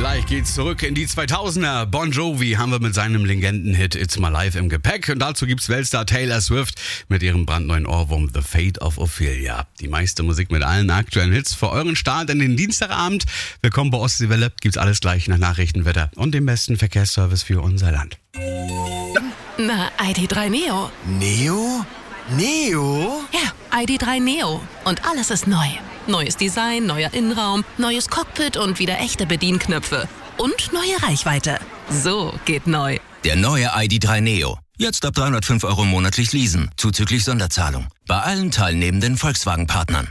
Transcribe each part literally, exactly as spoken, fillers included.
Gleich geht's zurück in die zweitausender. Bon Jovi haben wir mit seinem Legendenhit It's My Life im Gepäck. Und dazu gibt's Weltstar Taylor Swift mit ihrem brandneuen Ohrwurm The Fate of Ophelia. Die meiste Musik mit allen aktuellen Hits für euren Start in den Dienstagabend. Willkommen bei Ostseewelle. Gibt's alles gleich nach Nachrichtenwetter und dem besten Verkehrsservice für unser Land. Na, I D drei Neo. Neo? Neo? Ja, I D drei Neo. Und alles ist neu. Neues Design, neuer Innenraum, neues Cockpit und wieder echte Bedienknöpfe. Und neue Reichweite. So geht neu. Der neue I D drei Neo. Jetzt ab dreihundertfünf Euro monatlich leasen, zuzüglich Sonderzahlung. Bei allen teilnehmenden Volkswagen-Partnern.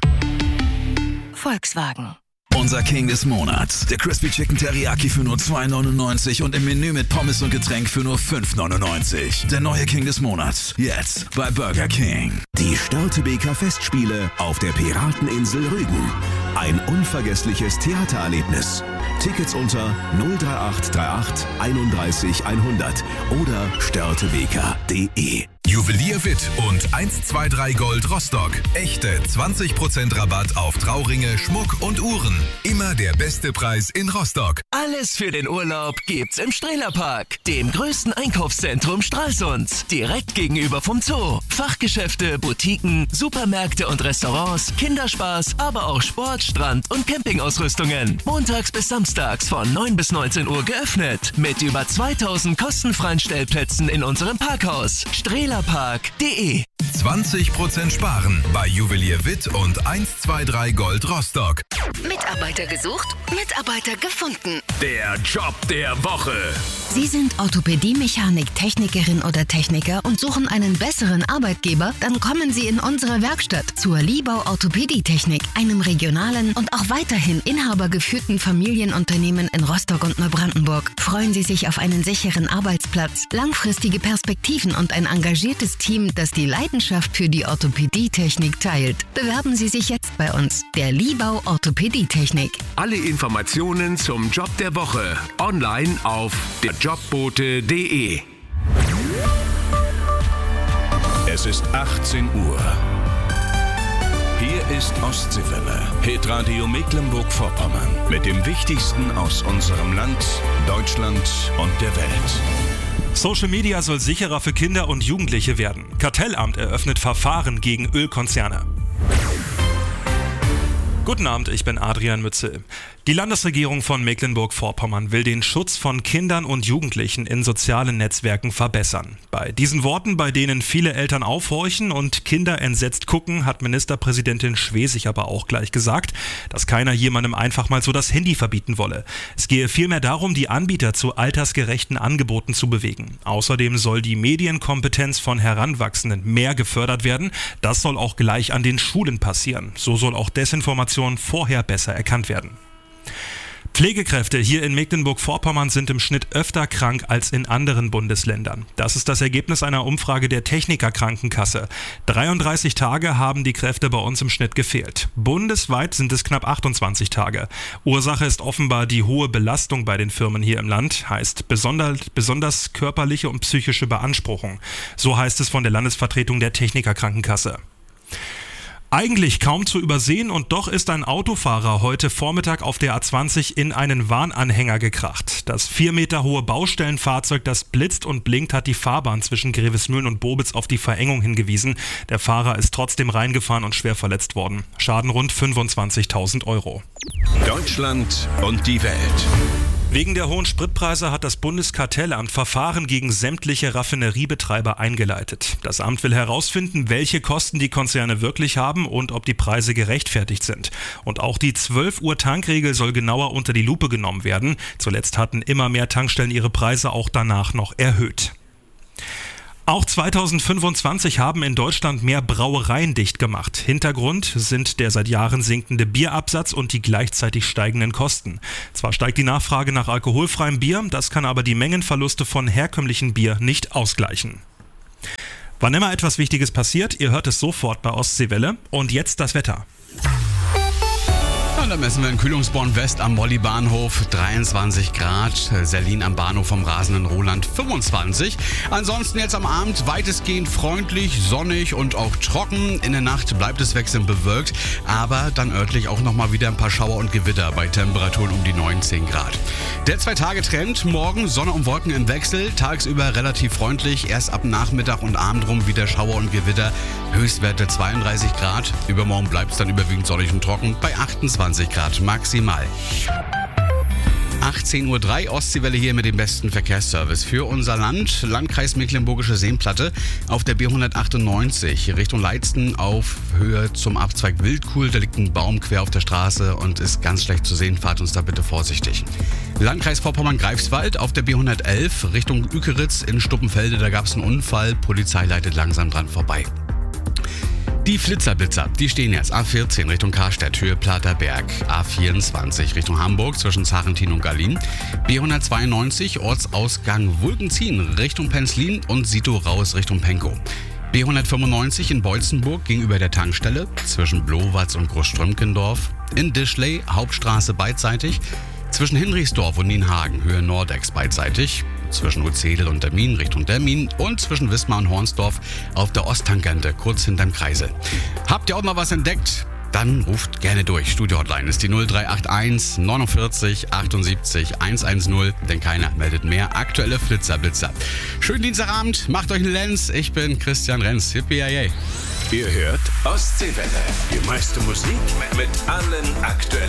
Volkswagen. Unser King des Monats. Der Crispy Chicken Teriyaki für nur zwei neunundneunzig und im Menü mit Pommes und Getränk für nur fünf neunundneunzig. Der neue King des Monats. Jetzt bei Burger King. Die Störtebeker Festspiele auf der Pirateninsel Rügen. Ein unvergessliches Theatererlebnis. Tickets unter null drei acht drei acht einunddreißig hundert oder störtebeker punkt de. Juwelier Witt und eins zwei drei Gold Rostock. Echte zwanzig Prozent Rabatt auf Trauringe, Schmuck und Uhren. Immer der beste Preis in Rostock. Alles für den Urlaub gibt's im Strehlerpark, dem größten Einkaufszentrum Stralsunds. Direkt gegenüber vom Zoo. Fachgeschäfte, Boutiquen, Supermärkte und Restaurants, Kinderspaß, aber auch Sport, Strand- und Campingausrüstungen. Montags bis samstags von neun bis neunzehn Uhr geöffnet. Mit über zweitausend kostenfreien Stellplätzen in unserem Parkhaus. Strehlerpark punkt de. zwanzig Prozent sparen bei Juwelier Witt und eins zwei drei Gold Rostock. Mitarbeiter gesucht, Mitarbeiter gefunden. Der Job der Woche. Sie sind Orthopädie-Mechanik, Technikerin oder Techniker und suchen einen besseren Arbeitgeber? Dann kommen Sie in unsere Werkstatt zur Liebau Orthopädie-Technik, einem regionalen und auch weiterhin inhabergeführten Familienunternehmen in Rostock und Neubrandenburg. Freuen Sie sich auf einen sicheren Arbeitsplatz, langfristige Perspektiven und ein engagiertes Team, das die Leidenschaft für die Orthopädie-Technik teilt. Bewerben Sie sich jetzt bei uns, der Liebau Orthopädie-Technik. Alle Informationen zum Job der Woche online auf der jobbote punkt de. Es ist achtzehn Uhr. Hier ist Ostseewelle, Hitradio Mecklenburg-Vorpommern. Mit dem Wichtigsten aus unserem Land, Deutschland und der Welt. Social Media soll sicherer für Kinder und Jugendliche werden. Kartellamt eröffnet Verfahren gegen Ölkonzerne. Guten Abend, ich bin Adrian Mützel. Die Landesregierung von Mecklenburg-Vorpommern will den Schutz von Kindern und Jugendlichen in sozialen Netzwerken verbessern. Bei diesen Worten, bei denen viele Eltern aufhorchen und Kinder entsetzt gucken, hat Ministerpräsidentin Schwesig aber auch gleich gesagt, dass keiner jemandem einfach mal so das Handy verbieten wolle. Es gehe vielmehr darum, die Anbieter zu altersgerechten Angeboten zu bewegen. Außerdem soll die Medienkompetenz von Heranwachsenden mehr gefördert werden. Das soll auch gleich an den Schulen passieren. So soll auch Desinformation vorher besser erkannt werden. Pflegekräfte hier in Mecklenburg-Vorpommern sind im Schnitt öfter krank als in anderen Bundesländern. Das ist das Ergebnis einer Umfrage der Techniker-Krankenkasse. dreiunddreißig Tage haben die Kräfte bei uns im Schnitt gefehlt. Bundesweit sind es knapp achtundzwanzig Tage. Ursache ist offenbar die hohe Belastung bei den Firmen hier im Land, heißt besonders, besonders körperliche und psychische Beanspruchung. So heißt es von der Landesvertretung der Techniker-Krankenkasse. Eigentlich kaum zu übersehen und doch ist ein Autofahrer heute Vormittag auf der A zwanzig in einen Warnanhänger gekracht. Das vier Meter hohe Baustellenfahrzeug, das blitzt und blinkt, hat die Fahrbahn zwischen Grevesmühlen und Bobitz auf die Verengung hingewiesen. Der Fahrer ist trotzdem reingefahren und schwer verletzt worden. Schaden rund fünfundzwanzigtausend Euro. Deutschland und die Welt. Wegen der hohen Spritpreise hat das Bundeskartellamt Verfahren gegen sämtliche Raffineriebetreiber eingeleitet. Das Amt will herausfinden, welche Kosten die Konzerne wirklich haben und ob die Preise gerechtfertigt sind. Und auch die zwölf Uhr Tankregel soll genauer unter die Lupe genommen werden. Zuletzt hatten immer mehr Tankstellen ihre Preise auch danach noch erhöht. Auch zweitausendfünfundzwanzig haben in Deutschland mehr Brauereien dicht gemacht. Hintergrund sind der seit Jahren sinkende Bierabsatz und die gleichzeitig steigenden Kosten. Zwar steigt die Nachfrage nach alkoholfreiem Bier, das kann aber die Mengenverluste von herkömmlichem Bier nicht ausgleichen. Wann immer etwas Wichtiges passiert, ihr hört es sofort bei Ostseewelle. Und jetzt das Wetter. Ja, dann messen wir in Kühlungsborn West am Molly-Bahnhof dreiundzwanzig Grad, Serlin am Bahnhof vom rasenden Roland fünfundzwanzig. Ansonsten jetzt am Abend weitestgehend freundlich, sonnig und auch trocken. In der Nacht bleibt es wechselnd bewölkt, aber dann örtlich auch nochmal wieder ein paar Schauer und Gewitter bei Temperaturen um die neunzehn Grad. Der Zwei-Tage-Trend, morgen Sonne und Wolken im Wechsel, tagsüber relativ freundlich, erst ab Nachmittag und Abend rum wieder Schauer und Gewitter, Höchstwerte zweiunddreißig Grad, übermorgen bleibt es dann überwiegend sonnig und trocken bei achtundzwanzig Grad maximal. achtzehn Uhr drei, Ostseewelle hier mit dem besten Verkehrsservice für unser Land. Landkreis Mecklenburgische Seenplatte auf der B hundertachtundneunzig Richtung Leidsten auf Höhe zum Abzweig Wildkuhl. Da liegt ein Baum quer auf der Straße und ist ganz schlecht zu sehen. Fahrt uns da bitte vorsichtig. Landkreis Vorpommern-Greifswald auf der B hundertelf Richtung Ükeritz in Stuppenfelde. Da gab es einen Unfall. Polizei leitet langsam dran vorbei. Die Flitzerblitzer, die stehen jetzt A vierzehn Richtung Karstedt, Höhe Platerberg, A vierundzwanzig Richtung Hamburg zwischen Zarentin und Gallin, B hundertzweiundneunzig Ortsausgang Wulgenzien Richtung Penzlin und Sito raus Richtung Penkow. B hundertfünfundneunzig in Beutzenburg gegenüber der Tankstelle zwischen Blowatz und Großströmkendorf, in Dischley Hauptstraße beidseitig, zwischen Hinrichsdorf und Nienhagen Höhe Nordex beidseitig, zwischen Uzedel und Dermin Richtung Dermin und zwischen Wismar und Hornsdorf auf der Osttankante kurz hinterm Kreisel. Habt ihr auch mal was entdeckt? Dann ruft gerne durch. Studio-Hotline ist die null drei acht eins neunundvierzig achtundsiebzig hundertzehn, denn keiner meldet mehr aktuelle Flitzerblitzer. Schönen Dienstagabend, macht euch einen Lenz. Ich bin Christian Renz. Yippie-yay. Ihr hört Ostseewelle. Die meiste Musik mit allen aktuellen